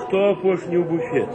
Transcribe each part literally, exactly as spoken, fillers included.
хто апошні ў буфет.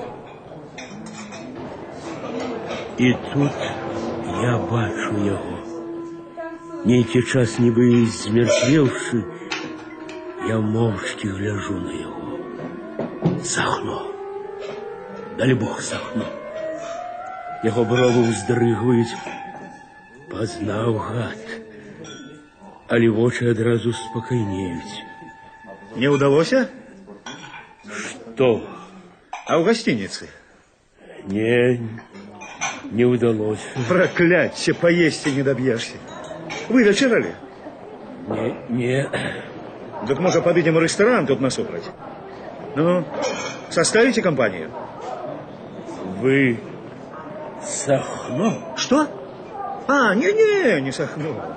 І тут я бачу яго. Нейкі час, нібы змяртвеўшы, я моўчкі гляжу на яго. Сахно. Далі Бог, Сахно. Яго бровы ўздрыгваюць. Пазнаў гад. Але вочы адразу спакайнеюць. Не удалося? Что? А в гостинице? Не, не удалось. Проклятье, поесть не добьешься. Вы вечерали? Не, не. Так может, подъедем в ресторан тут насупроть? Ну, составите компанию? Вы Сахно? Что? А, не-не, не Сахно.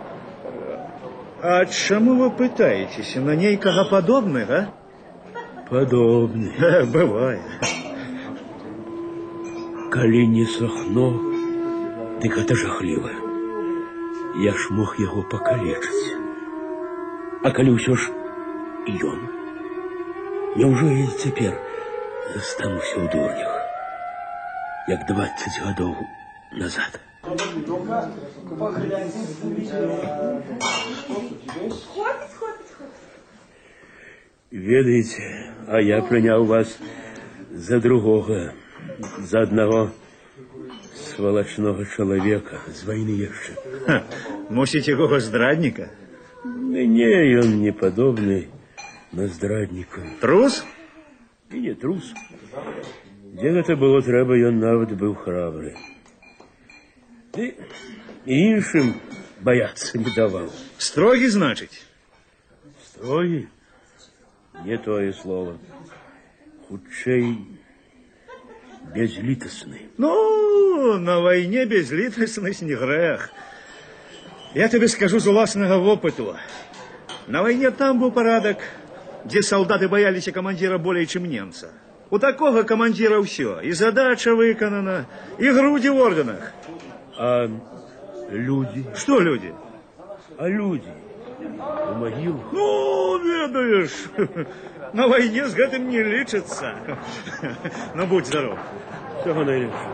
А чему вы пытаетесь? На нейкага подобных, а? Подобный. Бывает. Коли не Сахно, дык это жахліва. Я ж мог яго пакалечыць. А калі ўсё ж ён? Няўжо я і цяпер застануся ў дурнях, як двадцать гадоў назад? Ведаеце, а я прыняў вас за другога, за аднаго свалачнога чалавека з вайны яшчэ. Мусіць, якога здрадніка? Не, ён не падобны на здрадніка. Трус? І не трус. Дзе гэта было трэба, ён нават быў храбры. І іншым баяцца не даваў. Строгі, значыць? Строгі? Не тое слово. Хутчэй безлітасны. Ну, на войне безлітасность не грех. Я тебе скажу з уласнага опыту. На войне там был порядок, где солдаты боялись командира более, чем немца. У такого командира все. И задача выконана, и груди в орденах. А люди? Что люди? А люди? У могил? Ну, ведаешь, на войне с гэтым не лечится. Ну, будь здоров. Всего наилучшего.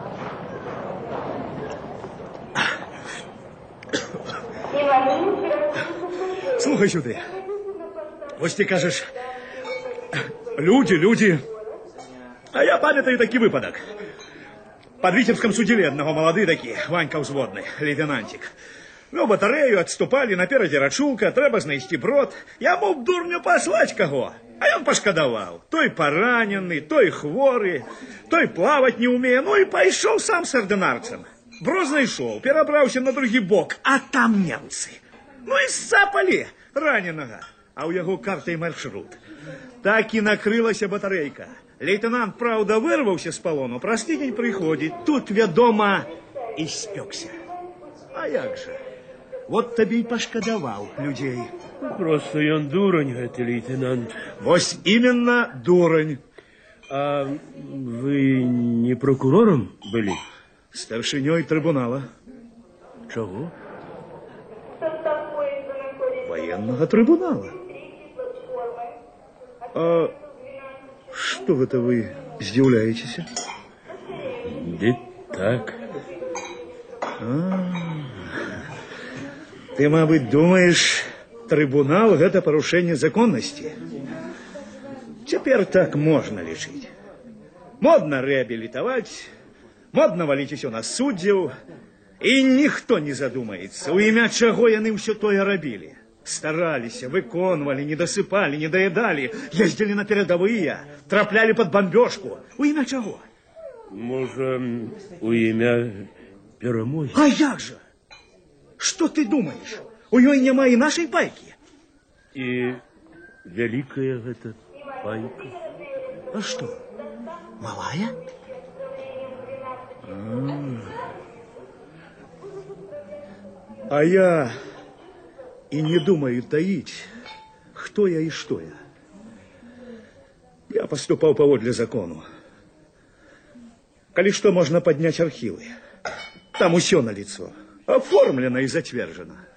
Слухай сюды. Ось ты кажешь, люди, люди. А я памятаю такі выпадок. Под Витебском судили одного молодые такие, Ванька взводный, лейтенантик. Ну, батарею отступали, напереди рачулка, трэба знайсці брод. Я мог дурню послать кого. А ён пашкадавал. Той пораненый, той хворы, той плавать не умее. Ну и пайшоў сам с ординарцем. Брод знайшоў, перабраўся на другі бок, а там немцы. Ну и сцапали раненага. А у яго карта и маршрут. Так и накрылася батарейка. Лейтенант, правда, вырваўся з палону, праз тыдзень прыходзіць. Тут, вядома, і спёкся. А як же? Вот табе і пашкадаваў людзей. Просто ён дурань, гэты лейтенант. Вось именно дурань. А вы не прокурором былі? Старшынёй трибунала. Чаго? Военного трибунала. А что это вы здзіўляецеся? Да так. А, ты, мабыць, думаешь, трибунал – это порушение законности? Теперь так можно лечить. Модно реабилитовать, модно валить все на суддзяў, и никто не задумается, у імя чаго яны ўсё тое рабілі. Стараліся, выконвалі, не досыпали, не доедали, ездили на передовые, трапляли под бомбежку. У імя чаго? Можа, у імя перамогі? А як же? Что ты думаешь? У ёй няма і нашай пайкі. І вялікая гэта пайка. А что, малая? А, а я и не думаю таить, кто я и что я. Я поступал поводле закону. Коли что, можно поднять архивы. Там усё налицо, оформлено и затвержено.